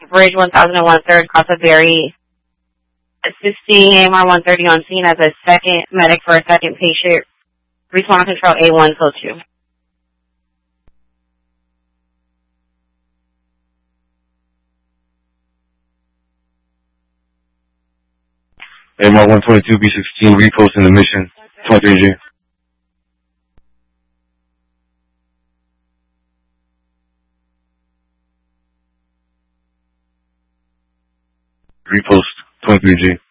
Bridge 1001 3rd, Casa Berry, assisting AMR 130 on scene as a second medic for a second patient. Respawn control A1, code 2. AMR 122 B16 repost in the mission 23G. Repost 23G.